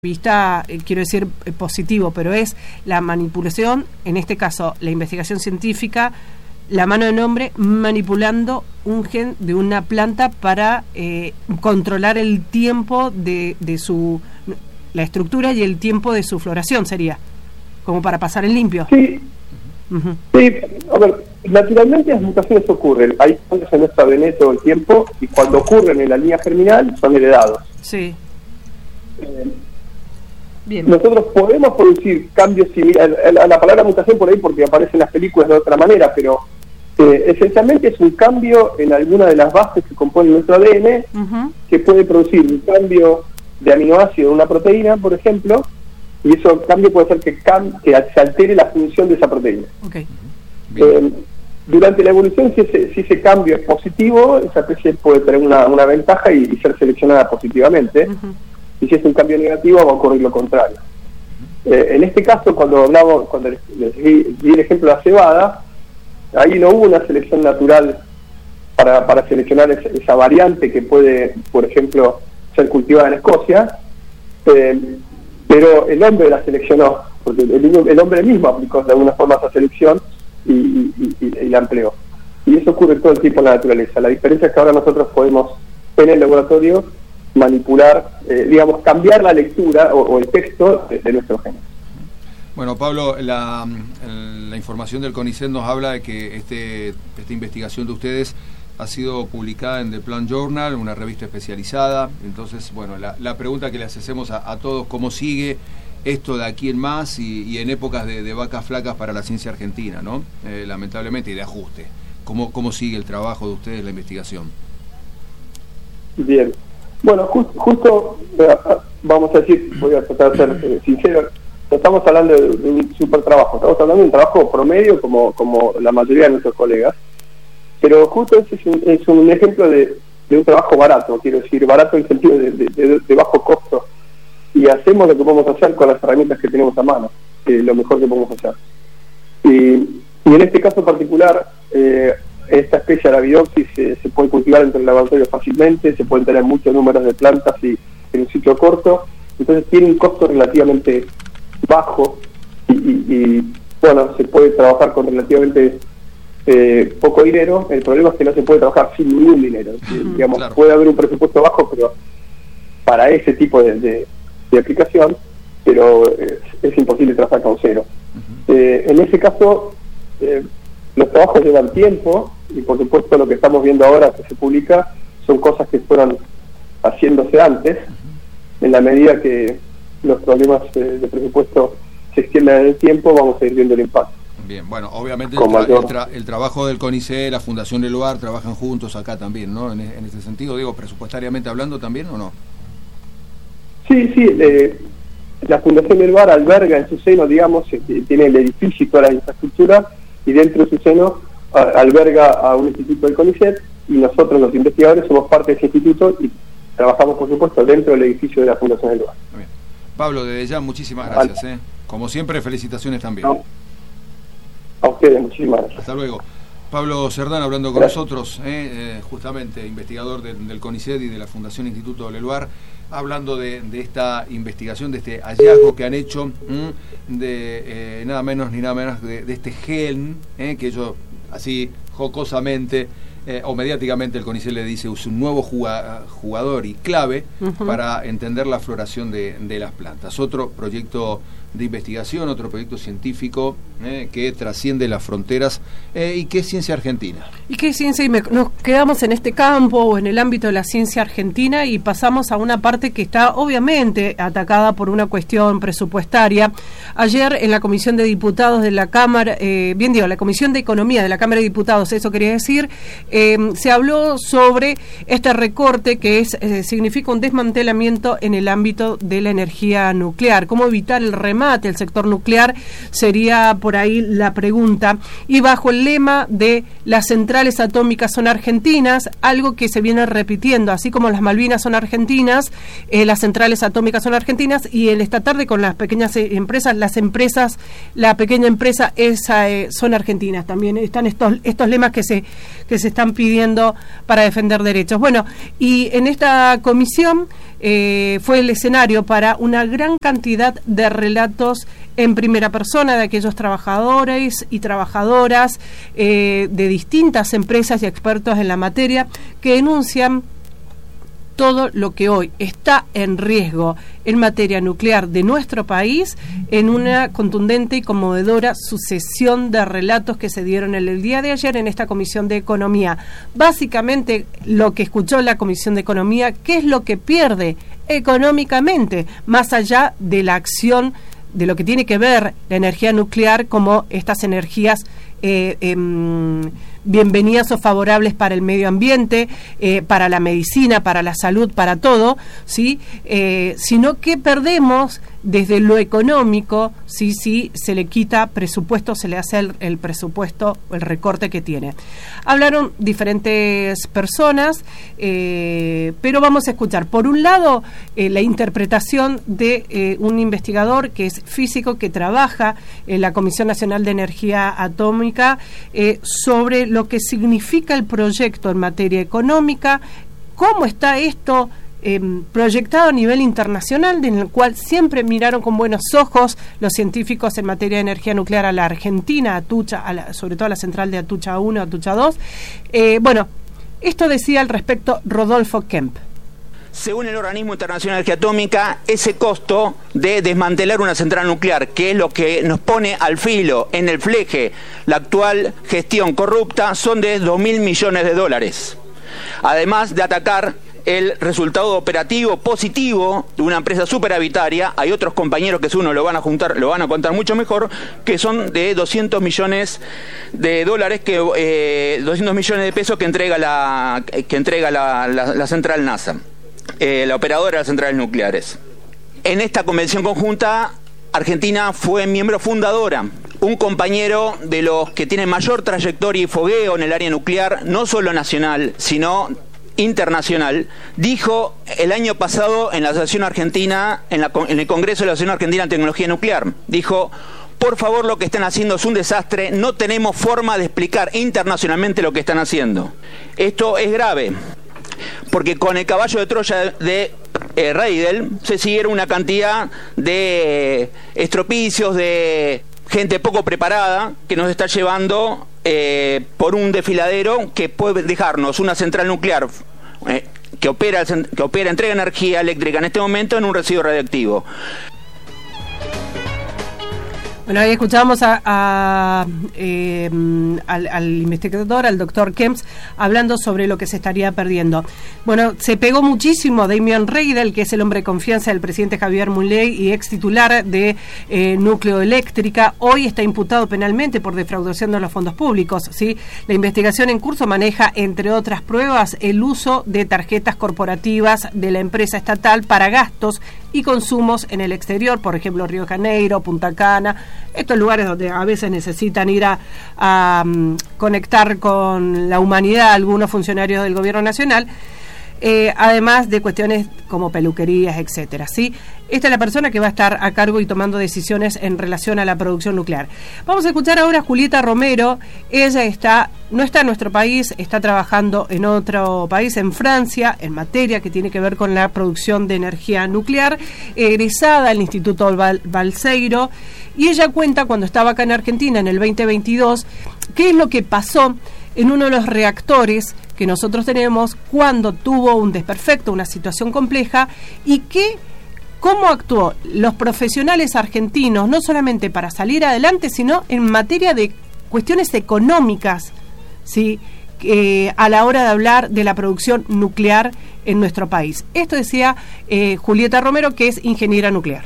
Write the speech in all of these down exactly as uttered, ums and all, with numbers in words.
vista, eh, quiero decir, eh, positivo, pero es la manipulación, en este caso la investigación científica, la mano del hombre manipulando un gen de una planta para eh, controlar el tiempo de, de su, la estructura y el tiempo de su floración, sería, como para pasar en limpio. Sí, uh-huh. sí, a ver, naturalmente las mutaciones ocurren, hay cambios en nuestro A D N todo el tiempo, y cuando ocurren en la línea germinal son heredados. Sí. Eh, Bien. Nosotros podemos producir cambios similares, la, la palabra mutación por ahí porque aparece en las películas de otra manera, pero eh, esencialmente es un cambio en alguna de las bases que componen nuestro A D N, uh-huh. que puede producir un cambio de aminoácido en una proteína, por ejemplo, y ese cambio puede ser que, cam- que se altere la función de esa proteína. Okay. Eh, durante la evolución, si ese, si ese cambio es positivo, esa especie puede tener una, una ventaja y, y ser seleccionada positivamente. Uh-huh. Y si es un cambio negativo, va a ocurrir lo contrario. Eh, en este caso, cuando hablamos, cuando les, les di, di el ejemplo de la cebada, ahí no hubo una selección natural para, para seleccionar esa, esa variante que puede, por ejemplo, ser cultivada en Escocia, eh, pero el hombre la seleccionó, porque el, el hombre mismo aplicó de alguna forma esa selección y, y, y, y la empleó. Y eso ocurre todo el tiempo en la naturaleza. La diferencia es que ahora nosotros podemos, en el laboratorio, manipular, eh, digamos, cambiar la lectura o, o el texto de, de nuestro gen. Bueno, Pablo, la, la información del CONICET nos habla de que este, esta investigación de ustedes ha sido publicada en The Plant Journal, una revista especializada. Entonces, bueno, la, la pregunta que le hacemos a, a todos, ¿cómo sigue esto de aquí en más y, y en épocas de, de vacas flacas para la ciencia argentina, ¿no? Eh, lamentablemente, y de ajuste. ¿Cómo, cómo sigue el trabajo de ustedes, la investigación? Bien. Bueno, just, justo, eh, vamos a decir, voy a tratar de ser eh, sincero, no estamos hablando de, de un super trabajo, estamos hablando de un trabajo promedio como, como la mayoría de nuestros colegas, pero justo ese es un, es un ejemplo de, de un trabajo barato, quiero decir, barato en el sentido de, de, de, de bajo costo, y hacemos lo que podemos hacer con las herramientas que tenemos a mano, eh, lo mejor que podemos hacer. Y, y en este caso particular, eh, esta especie Arabidopsis se, se puede cultivar dentro del laboratorio fácilmente, se pueden tener muchos números de plantas y en un sitio corto, entonces tiene un costo relativamente bajo y, y, y bueno, se puede trabajar con relativamente eh, poco dinero. El problema es que no se puede trabajar sin ningún dinero. Uh-huh, digamos, claro. Puede haber un presupuesto bajo, pero para ese tipo de, de, de aplicación, pero es, es imposible trabajar con cero. Uh-huh. Eh, en ese caso, eh, los trabajos llevan tiempo y por supuesto lo que estamos viendo ahora que se publica son cosas que fueron haciéndose antes. Uh-huh. En la medida que los problemas eh, de presupuesto se extiendan en el tiempo, vamos a ir viendo el impacto. Bien, bueno, obviamente el, tra- el, tra- el trabajo del CONICET, la Fundación del Lugar, trabajan juntos acá también, ¿no? En, en ese sentido, digo, presupuestariamente hablando también, ¿o no? Sí, sí, eh, la Fundación del Lugar alberga en su seno, digamos, eh, tiene el edificio y toda la infraestructura, y dentro de su seno a, alberga a un instituto del CONICET, y nosotros los investigadores somos parte de ese instituto y trabajamos, por supuesto, dentro del edificio de la Fundación del Lugar. Bien. Pablo, desde ya muchísimas gracias. ¿eh? Como siempre, felicitaciones también. No. A ustedes, muchísimas gracias. Hasta luego. Pablo Cerdán hablando con gracias. nosotros, ¿eh? Eh, justamente investigador de, del CONICET y de la Fundación Instituto del Lugar, hablando de, de esta investigación, de este hallazgo que han hecho, ¿m? de eh, nada menos ni nada menos de, de este gen, ¿eh? que ellos así jocosamente eh, o mediáticamente el CONICET le dice es un nuevo jugador y clave uh-huh. para entender la floración de, de las plantas. Otro proyecto de investigación, otro proyecto científico eh, que trasciende las fronteras eh, y que es ciencia argentina. ¿Y qué ciencia? Y me, nos quedamos en este campo o en el ámbito de la ciencia argentina y pasamos a una parte que está obviamente atacada por una cuestión presupuestaria. Ayer en la Comisión de Diputados de la Cámara, eh, bien digo, la Comisión de Economía de la Cámara de Diputados, eso quería decir, eh, se habló sobre este recorte que es eh, significa un desmantelamiento en el ámbito de la energía nuclear. ¿Cómo evitar el remate el sector nuclear? Sería por ahí la pregunta. Y bajo el lema de las centrales atómicas son argentinas, algo que se viene repitiendo, así como las Malvinas son argentinas, eh, las centrales atómicas son argentinas, y el esta tarde con las pequeñas eh, empresas, las empresas, la pequeña empresa esa eh, son argentinas. También están estos estos lemas que se que se están pidiendo para defender derechos. Bueno, y en esta comisión eh, fue el escenario para una gran cantidad de relatos en primera persona de aquellos trabajadores y trabajadoras eh, de distintas empresas y expertos en la materia que denuncian todo lo que hoy está en riesgo en materia nuclear de nuestro país en una contundente y conmovedora sucesión de relatos que se dieron en el día de ayer en esta Comisión de Economía. Básicamente, lo que escuchó la Comisión de Economía, ¿qué es lo que pierde económicamente, más allá de la acción de lo que tiene que ver la energía nuclear como estas energías eh, eh, bienvenidas o favorables para el medio ambiente, eh, para la medicina, para la salud, para todo, ¿sí? Eh, sino que perdemos desde lo económico, sí, sí, se le quita presupuesto, se le hace el, el presupuesto, el recorte que tiene. Hablaron diferentes personas, eh, pero vamos a escuchar, por un lado, eh, la interpretación de eh, un investigador que es físico, que trabaja en la Comisión Nacional de Energía Atómica, eh, sobre lo que significa el proyecto en materia económica, cómo está esto Eh, proyectado a nivel internacional, en el cual siempre miraron con buenos ojos los científicos en materia de energía nuclear a la Argentina, a Atucha, a la, sobre todo a la central de Atucha uno, Atucha dos. Eh, bueno, esto decía al respecto Rodolfo Kemp. Según el Organismo Internacional de Energía Atómica, ese costo de desmantelar una central nuclear, que es lo que nos pone al filo, en el fleje, la actual gestión corrupta, son de dos mil millones de dólares. Además de atacar el resultado operativo positivo de una empresa superavitaria, hay otros compañeros que uno lo van a juntar, lo van a contar mucho mejor, que son de doscientos millones de dólares, que eh, doscientos millones de pesos que entrega la que entrega la, la, la central NASA, eh, la operadora de las centrales nucleares. En esta convención conjunta, Argentina fue miembro fundadora. Un compañero de los que tiene mayor trayectoria y fogueo en el área nuclear, no solo nacional, sino internacional, dijo el año pasado en la Asociación Argentina, en, la, en el Congreso de la Asociación Argentina de Tecnología Nuclear, dijo: por favor, lo que están haciendo es un desastre, no tenemos forma de explicar internacionalmente lo que están haciendo. Esto es grave, porque con el caballo de Troya de eh, Reidel se siguieron una cantidad de estropicios, de gente poco preparada que nos está llevando eh, por un desfiladero que puede dejarnos una central nuclear eh, que opera, que opera, entrega energía eléctrica en este momento en un residuo radiactivo. Bueno, ahí escuchábamos a, a, eh, al, al investigador, al doctor Kemps, hablando sobre lo que se estaría perdiendo. Bueno, se pegó muchísimo Damian Reidel, que es el hombre de confianza del presidente Javier Milei y ex titular de eh, Núcleo Eléctrica. Hoy está imputado penalmente por defraudación de los fondos públicos, ¿sí? La investigación en curso maneja, entre otras pruebas, el uso de tarjetas corporativas de la empresa estatal para gastos y consumos en el exterior, por ejemplo, Río de Janeiro, Punta Cana, estos lugares donde a veces necesitan ir a, a um, conectar con la humanidad algunos funcionarios del gobierno nacional, eh, además de cuestiones como peluquerías, etcétera, ¿sí? Esta es la persona que va a estar a cargo y tomando decisiones en relación a la producción nuclear. Vamos a escuchar ahora a Julieta Romero. Ella está, no está en nuestro país, está trabajando en otro país, en Francia, en materia que tiene que ver con la producción de energía nuclear, egresada del Instituto Val Balseiro, y ella cuenta, cuando estaba acá en Argentina en el veinte veintidós, qué es lo que pasó en uno de los reactores que nosotros tenemos cuando tuvo un desperfecto, una situación compleja, y que cómo actuó los profesionales argentinos, no solamente para salir adelante, sino en materia de cuestiones económicas, ¿sí? Eh, a la hora de hablar de la producción nuclear en nuestro país. Esto decía eh, Julieta Romero, que es ingeniera nuclear.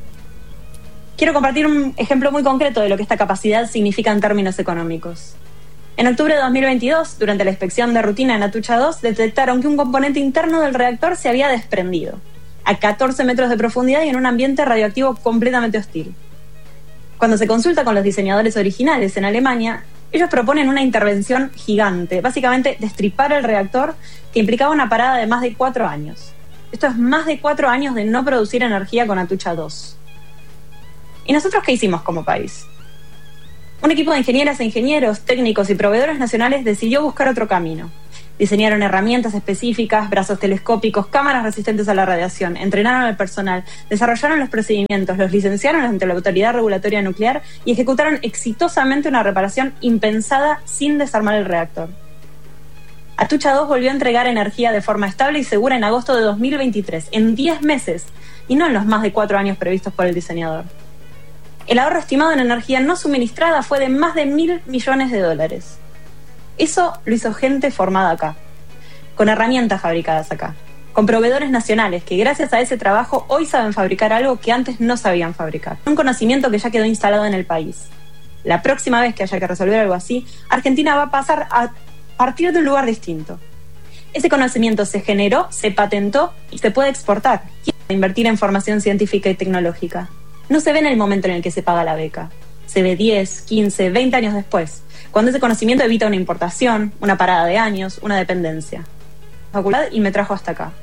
Quiero compartir un ejemplo muy concreto de lo que esta capacidad significa en términos económicos. En octubre de dos mil veintidós, durante la inspección de rutina en Atucha dos, detectaron que un componente interno del reactor se había desprendido, a catorce metros de profundidad y en un ambiente radioactivo completamente hostil. Cuando se consulta con los diseñadores originales en Alemania, ellos proponen una intervención gigante, básicamente destripar el reactor, que implicaba una parada de más de cuatro años. Esto es más de cuatro años de no producir energía con Atucha dos. ¿Y nosotros qué hicimos como país? Un equipo de ingenieras e ingenieros, técnicos y proveedores nacionales decidió buscar otro camino. Diseñaron herramientas específicas, brazos telescópicos, cámaras resistentes a la radiación, entrenaron al personal, desarrollaron los procedimientos, los licenciaron ante la Autoridad Regulatoria Nuclear y ejecutaron exitosamente una reparación impensada sin desarmar el reactor. Atucha dos volvió a entregar energía de forma estable y segura en agosto de dos mil veintitrés, en diez meses, y no en los más de cuatro años previstos por el diseñador. El ahorro estimado en energía no suministrada fue de más de mil millones de dólares. Eso lo hizo gente formada acá, con herramientas fabricadas acá, con proveedores nacionales que gracias a ese trabajo hoy saben fabricar algo que antes no sabían fabricar. Un conocimiento que ya quedó instalado en el país. La próxima vez que haya que resolver algo así, Argentina va a pasar a partir de un lugar distinto. Ese conocimiento se generó, se patentó y se puede exportar. ¿Quién va a invertir en formación científica y tecnológica? No se ve en el momento en el que se paga la beca. Se ve diez, quince, veinte años después, cuando ese conocimiento evita una importación, una parada de años, una dependencia. Facultad y me trajo hasta acá.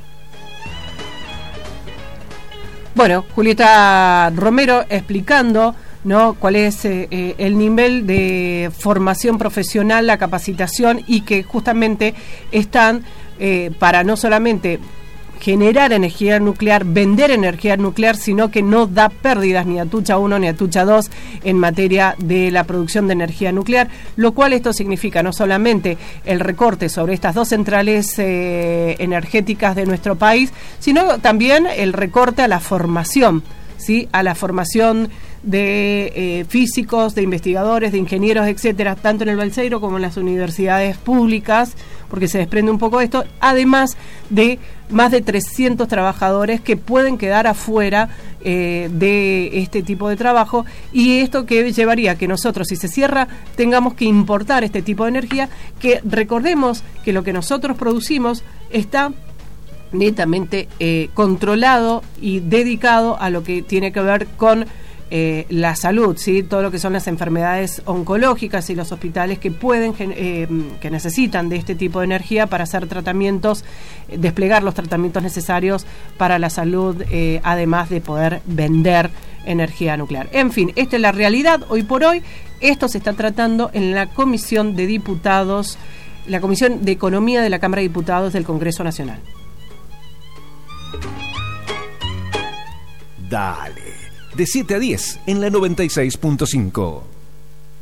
Bueno, Julieta Romero explicando, ¿no?, cuál es eh, el nivel de formación profesional, la capacitación, y que justamente están eh, para no solamente generar energía nuclear, vender energía nuclear, sino que no da pérdidas ni a Atucha uno ni a Atucha dos en materia de la producción de energía nuclear, lo cual esto significa no solamente el recorte sobre estas dos centrales eh, energéticas de nuestro país, sino también el recorte a la formación, ¿sí?, a la formación de eh, físicos, de investigadores, de ingenieros, etcétera, tanto en el Balseiro como en las universidades públicas, porque se desprende un poco de esto, además de más de trescientos trabajadores que pueden quedar afuera eh, de este tipo de trabajo, y esto que llevaría a que nosotros, si se cierra, tengamos que importar este tipo de energía, que recordemos que lo que nosotros producimos está netamente eh, controlado y dedicado a lo que tiene que ver con Eh, la salud, ¿sí?, todo lo que son las enfermedades oncológicas y los hospitales que pueden eh, que necesitan de este tipo de energía para hacer tratamientos, eh, desplegar los tratamientos necesarios para la salud, eh, además de poder vender energía nuclear. En fin, esta es la realidad hoy por hoy. Esto se está tratando en la Comisión de Diputados, la Comisión de Economía de la Cámara de Diputados del Congreso Nacional. Dale. De siete a diez en la noventa y seis punto cinco.